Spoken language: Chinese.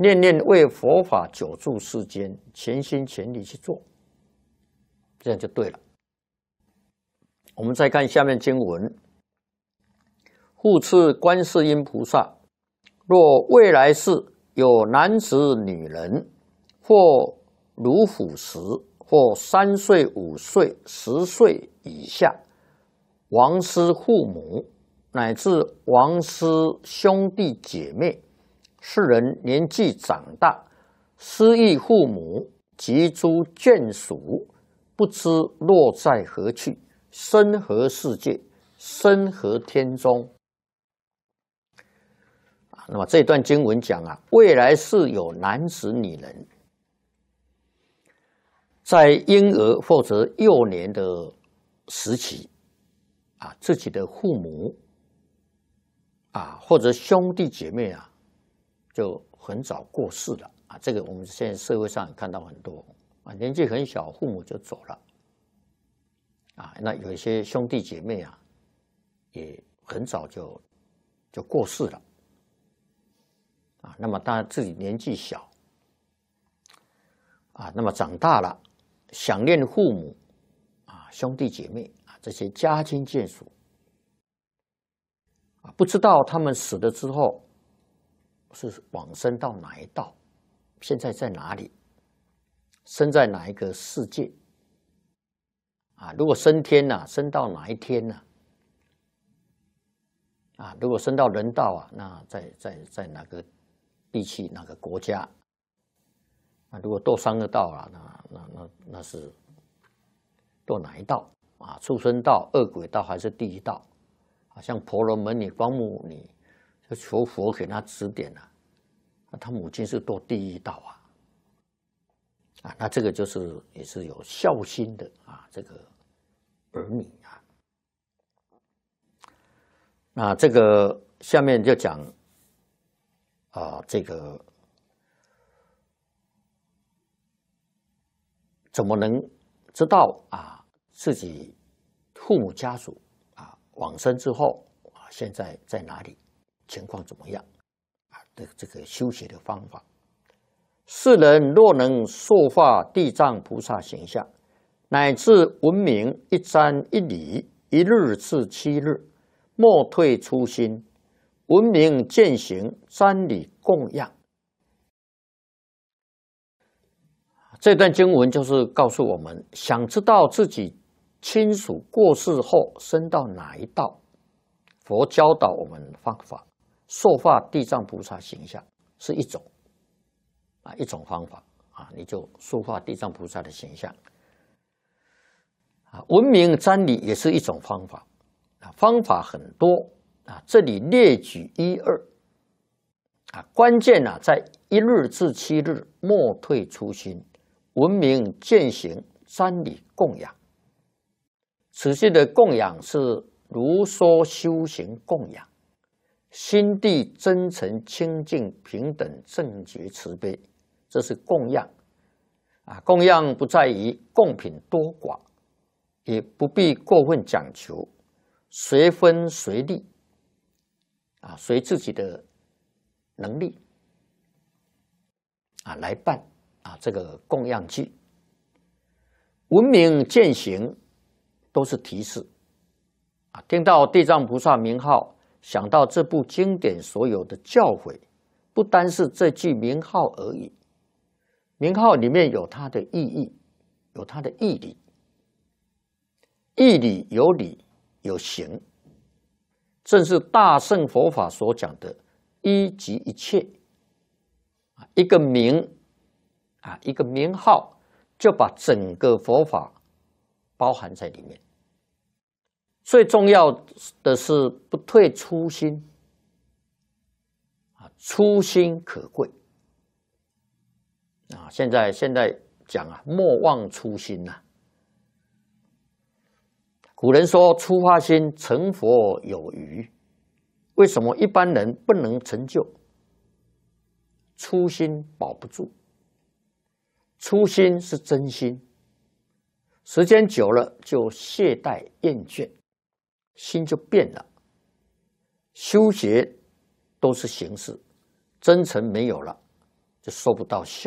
念念为佛法久住世间，全心全力去做，这样就对了。我们再看下面经文：复次观世音菩萨，若未来世有男子女人，或如虎时，或3岁、5岁、10岁以下，亡失父母，乃至亡失兄弟姐妹，世人年纪长大，失忆父母及诸眷属，不知落在何去，身何世界，身何天中。那么这段经文讲啊，未来世有男子女人，在婴儿或者幼年的时期啊，自己的父母啊，或者兄弟姐妹啊，就很早过世了啊。这个我们现在社会上看到很多啊，年纪很小，父母就走了啊。那有一些兄弟姐妹啊，也很早就过世了啊。那么当然自己年纪小啊，那么长大了，想念父母啊、兄弟姐妹啊这些家亲眷属啊，不知道他们死了之后是往生到哪一道，现在在哪里，生在哪一个世界啊？如果升天啊，升到哪一天呢？啊，如果升到人道啊，那在哪个地区、哪个国家？啊，如果堕三恶道啊，那是堕哪一道啊？畜生道、恶鬼道还是地狱道？啊，像婆罗门女、光目女，就求佛给他指点啊。他母亲是堕地狱道啊，那这个就是也是有孝心的啊，这个儿女啊。那这个下面就讲啊，这个怎么能知道啊自己父母家属啊往生之后啊现在在哪里，情况怎么样啊？这个修学的方法。世人若能塑化地藏菩萨形象，乃至闻名一瞻一礼，一日至7日，莫退初心，闻名践行，瞻礼供养。这段经文就是告诉我们，想知道自己亲属过世后升到哪一道，佛教导我们方法，塑化地藏菩萨形象是一种啊，一种方法啊，你就塑化地藏菩萨的形象啊。闻名瞻礼也是一种方法啊，方法很多啊，这里列举1、2啊，关键啊在1日至7日，莫退初心，闻名践行，瞻礼供养。此句的供养是如说修行供养，心地真诚清净平等正觉慈悲，这是供养啊。供养不在于供品多寡，也不必过分讲求，随分随力啊，随自己的能力啊来办啊，这个供养具。闻名践行都是提示啊，听到地藏菩萨名号，想到这部经典所有的教诲，不单是这句名号而已，名号里面有它的意义，有它的义理，义理有理有行，正是大乘佛法所讲的一即一切。一个名啊，一个名号，就把整个佛法包含在里面。最重要的是不退初心啊，初心可贵啊。现在讲啊，莫忘初心呐。古人说初发心成佛有余，为什么一般人不能成就？初心保不住，初心是真心，时间久了就懈怠厌倦，心就变了。修学都是形式，真诚没有了， 就收不到效。